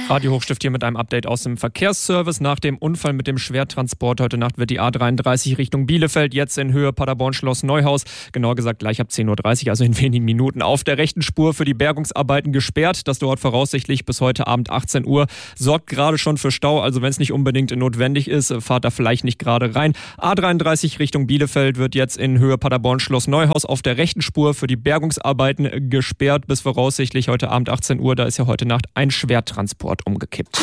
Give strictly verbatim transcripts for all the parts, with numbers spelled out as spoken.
Radio Hochstift hier mit einem Update aus dem Verkehrsservice. Nach dem Unfall mit dem Schwertransport heute Nacht wird die A dreiunddreißig Richtung Bielefeld jetzt in Höhe Paderborn-Schloss Neuhaus, genauer gesagt gleich ab zehn Uhr dreißig, also in wenigen Minuten, auf der rechten Spur für die Bergungsarbeiten gesperrt. Das dauert voraussichtlich bis heute Abend achtzehn Uhr. Sorgt gerade schon für Stau, also wenn es nicht unbedingt notwendig ist, fahrt da vielleicht nicht gerade rein. A dreiunddreißig Richtung Bielefeld wird jetzt in Höhe Paderborn-Schloss Neuhaus auf der rechten Spur für die Bergungsarbeiten gesperrt bis voraussichtlich heute Abend achtzehn Uhr. Da ist ja heute Nacht ein Schwertransport umgekippt.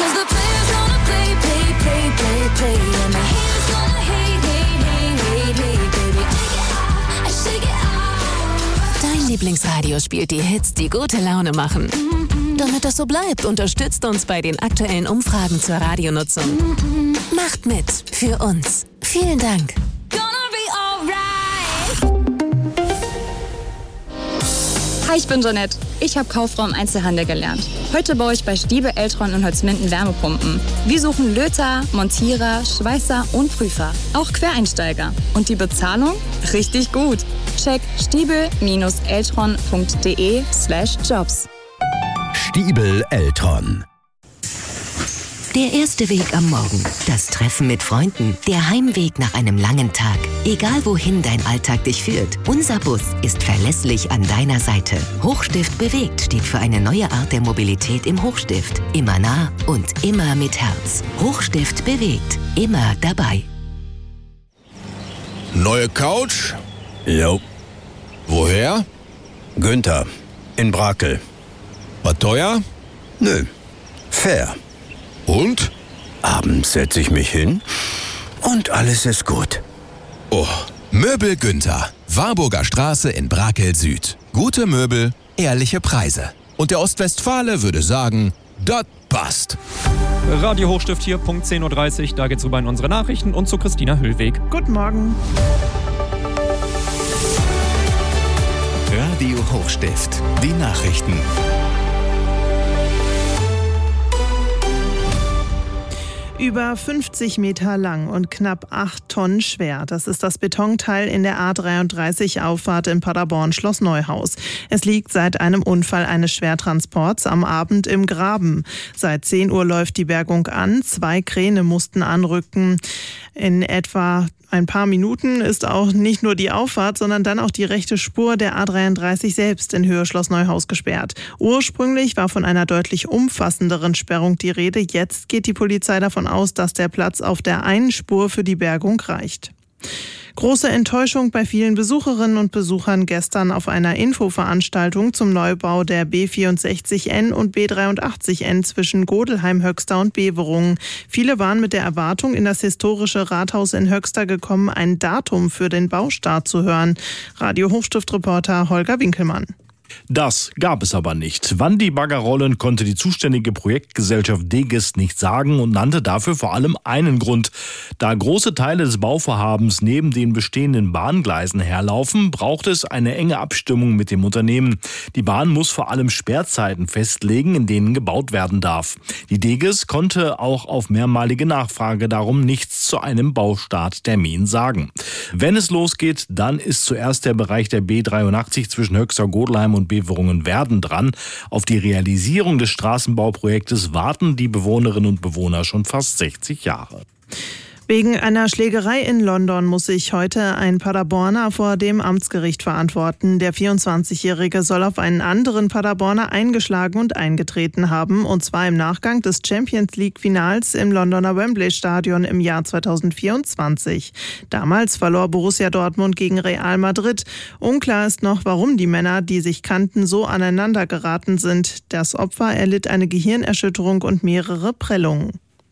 Dein Lieblingsradio spielt die Hits, die gute Laune machen. Damit das so bleibt, unterstützt uns bei den aktuellen Umfragen zur Radionutzung. Macht mit für uns. Vielen Dank. Hi, ich bin Jeanette. Ich habe Kauffrau im Einzelhandel gelernt. Heute baue ich bei Stiebel, Eltron und Holzminden Wärmepumpen. Wir suchen Löter, Montierer, Schweißer und Prüfer. Auch Quereinsteiger. Und die Bezahlung? Richtig gut. Check stiebel-eltron.de slash jobs. Stiebel Eltron. Der erste Weg am Morgen, das Treffen mit Freunden, der Heimweg nach einem langen Tag. Egal wohin dein Alltag dich führt, unser Bus ist verlässlich an deiner Seite. Hochstift bewegt steht für eine neue Art der Mobilität im Hochstift. Immer nah und immer mit Herz. Hochstift bewegt, immer dabei. Neue Couch? Jo. Woher? Günther. In Brakel. War teuer? Nö. Fair. Und? Abends setze ich mich hin und alles ist gut. Oh, Möbel Günther. Warburger Straße in Brakel Süd. Gute Möbel, ehrliche Preise. Und der Ostwestfale würde sagen, das passt. Radio Hochstift hier, Punkt zehn Uhr dreißig. Da geht's rüber in unsere Nachrichten und zu Christina Hüllweg. Guten Morgen. Radio Hochstift. Die Nachrichten. Über fünfzig Meter lang und knapp acht Tonnen schwer. Das ist das Betonteil in der A dreiunddreißig Auffahrt in Paderborn-Schloss Neuhaus. Es liegt seit einem Unfall eines Schwertransports am Abend im Graben. Seit zehn Uhr läuft die Bergung an. Zwei Kräne mussten anrücken. In etwa ein paar Minuten ist auch nicht nur die Auffahrt, sondern dann auch die rechte Spur der A dreiunddreißig selbst in Höhe Schloss Neuhaus gesperrt. Ursprünglich war von einer deutlich umfassenderen Sperrung die Rede. Jetzt geht die Polizei davon aus, dass der Platz auf der einen Spur für die Bergung reicht. Große Enttäuschung bei vielen Besucherinnen und Besuchern gestern auf einer Infoveranstaltung zum Neubau der B vierundsechzig N und B dreiundachtzig N zwischen Godelheim, Höxter und Beverungen. Viele waren mit der Erwartung in das historische Rathaus in Höxter gekommen, ein Datum für den Baustart zu hören. Radio Hochstift-Reporter Holger Winkelmann. Das gab es aber nicht. Wann die Bagger rollen, konnte die zuständige Projektgesellschaft Deges nicht sagen und nannte dafür vor allem einen Grund. Da große Teile des Bauvorhabens neben den bestehenden Bahngleisen herlaufen, braucht es eine enge Abstimmung mit dem Unternehmen. Die Bahn muss vor allem Sperrzeiten festlegen, in denen gebaut werden darf. Die Deges konnte auch auf mehrmalige Nachfrage darum nichts zu einem Baustarttermin sagen. Wenn es losgeht, dann ist zuerst der Bereich der B dreiundachtzig zwischen Höxter, Godelheim und Beverungen werden dran. Auf die Realisierung des Straßenbauprojektes warten die Bewohnerinnen und Bewohner schon fast sechzig Jahre. Wegen einer Schlägerei in London muss sich heute ein Paderborner vor dem Amtsgericht verantworten. Der vierundzwanzigjährige soll auf einen anderen Paderborner eingeschlagen und eingetreten haben, und zwar im Nachgang des Champions-League-Finals im Londoner Wembley-Stadion im Jahr zweitausendvierundzwanzig. Damals verlor Borussia Dortmund gegen Real Madrid. Unklar ist noch, warum die Männer, die sich kannten, so aneinander geraten sind. Das Opfer erlitt eine Gehirnerschütterung und mehrere Prellungen.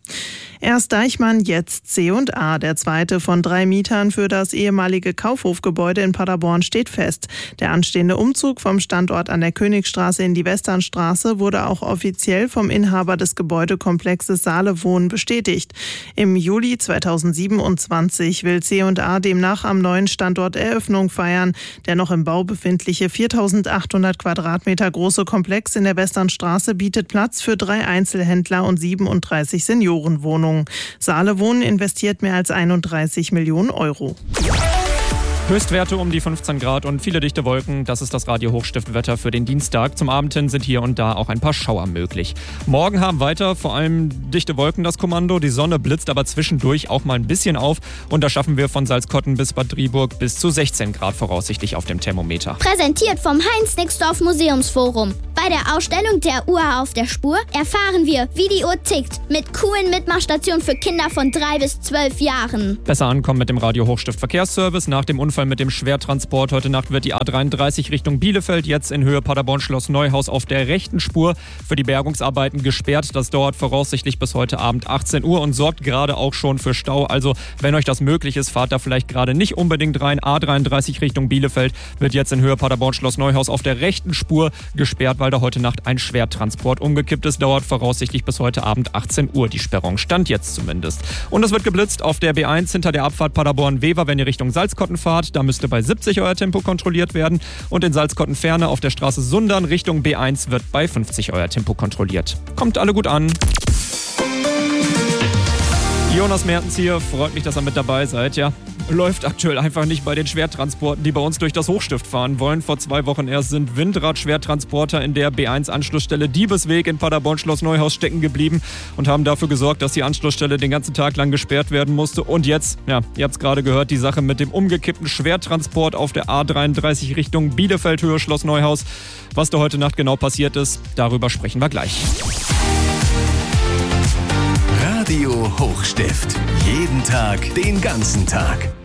Erst Deichmann, jetzt C und A. Der zweite von drei Mietern für das ehemalige Kaufhofgebäude in Paderborn steht fest. Der anstehende Umzug vom Standort an der Königstraße in die Westernstraße wurde auch offiziell vom Inhaber des Gebäudekomplexes Saale Wohnen bestätigt. Im Juli zweitausendsiebenundzwanzig will C und A demnach am neuen Standort Eröffnung feiern. Der noch im Bau befindliche viertausendachthundert Quadratmeter große Komplex in der Westernstraße bietet Platz für drei Einzelhändler und siebenunddreißig Seniorenwohnungen. Saale Wohnen investiert mehr als einunddreißig Millionen Euro. Höchstwerte um die fünfzehn Grad und viele dichte Wolken. Das ist das Radio Hochstiftwetter für den Dienstag. Zum Abend hin sind hier und da auch ein paar Schauer möglich. Morgen haben weiter vor allem dichte Wolken das Kommando. Die Sonne blitzt aber zwischendurch auch mal ein bisschen auf. Und da schaffen wir von Salzkotten bis Bad Driburg bis zu sechzehn Grad voraussichtlich auf dem Thermometer. Präsentiert vom Heinz-Nixdorf Museumsforum. Bei der Ausstellung der Uhr auf der Spur erfahren wir, wie die Uhr tickt. Mit coolen Mitmachstationen für Kinder von drei bis zwölf Jahren. Besser ankommen mit dem Radio Hochstift Verkehrsservice. Nach dem Unfall mit dem Schwertransport heute Nacht wird die A dreiunddreißig Richtung Bielefeld jetzt in Höhe Paderborn-Schloss Neuhaus auf der rechten Spur für die Bergungsarbeiten gesperrt. Das dauert voraussichtlich bis heute Abend achtzehn Uhr und sorgt gerade auch schon für Stau. Also wenn euch das möglich ist, fahrt da vielleicht gerade nicht unbedingt rein. A dreiunddreißig Richtung Bielefeld wird jetzt in Höhe Paderborn-Schloss Neuhaus auf der rechten Spur gesperrt, weil da heute Nacht ein Schwertransport umgekippt ist. Dauert voraussichtlich bis heute Abend achtzehn Uhr. Die Sperrung stand jetzt zumindest. Und es wird geblitzt auf der B eins hinter der Abfahrt Paderborn-Wever, wenn ihr Richtung Salzkotten fahrt. Da müsste bei siebzig euer Tempo kontrolliert werden. Und in Salzkotten-Ferne auf der Straße Sundern Richtung B eins wird bei fünfzig euer Tempo kontrolliert. Kommt alle gut an. Jonas Mertens hier, freut mich, dass ihr mit dabei seid. Ja, läuft aktuell einfach nicht bei den Schwertransporten, die bei uns durch das Hochstift fahren wollen. Vor zwei Wochen erst sind Windrad-Schwertransporter in der B eins Anschlussstelle Diebesweg in Paderborn-Schloss Neuhaus stecken geblieben und haben dafür gesorgt, dass die Anschlussstelle den ganzen Tag lang gesperrt werden musste. Und jetzt, ja, ihr habt es gerade gehört, die Sache mit dem umgekippten Schwertransport auf der A dreiunddreißig Richtung Bielefeld, Höhe Schloss Neuhaus. Was da heute Nacht genau passiert ist, darüber sprechen wir gleich. Radio Hochstift. Jeden Tag, den ganzen Tag.